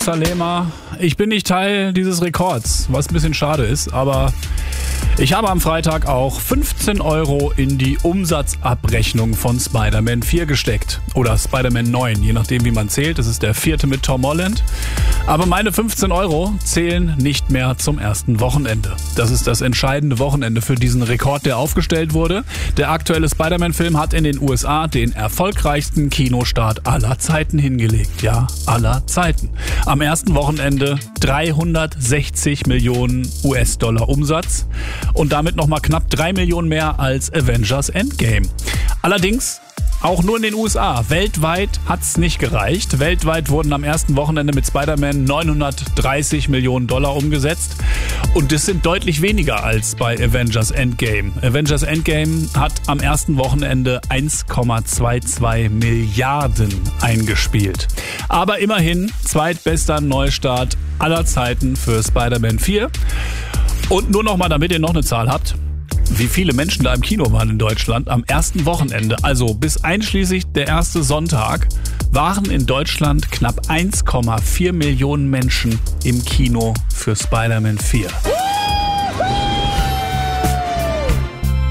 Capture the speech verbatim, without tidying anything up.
Salema. Ich bin nicht Teil dieses Rekords, was ein bisschen schade ist, aber ich habe am Freitag auch fünfzehn Euro in die Umsatzabrechnung von Spider-Man vier gesteckt. Oder Spider-Man neun, je nachdem wie man zählt. Das ist der vierte mit Tom Holland. Aber meine fünfzehn Euro zählen nicht mehr zum ersten Wochenende. Das ist das entscheidende Wochenende für diesen Rekord, der aufgestellt wurde. Der aktuelle Spider-Man-Film hat in den U S A den erfolgreichsten Kinostart aller Zeiten hingelegt. Ja, aller Zeiten. Am ersten Wochenende dreihundertsechzig Millionen U S-Dollar Umsatz und damit nochmal knapp drei Millionen mehr als Avengers Endgame. Allerdings auch nur in den U S A. Weltweit hat's nicht gereicht. Weltweit wurden am ersten Wochenende mit Spider-Man neunhundertdreißig Millionen Dollar umgesetzt. Und das sind deutlich weniger als bei Avengers Endgame. Avengers Endgame hat am ersten Wochenende eins Komma zweiundzwanzig Milliarden eingespielt. Aber immerhin zweitbester Neustart aller Zeiten für Spider-Man vier. Und nur nochmal, damit ihr noch eine Zahl habt, wie viele Menschen da im Kino waren in Deutschland am ersten Wochenende, also bis einschließlich der erste Sonntag, waren in Deutschland knapp eins Komma vier Millionen Menschen im Kino für Spider-Man vier.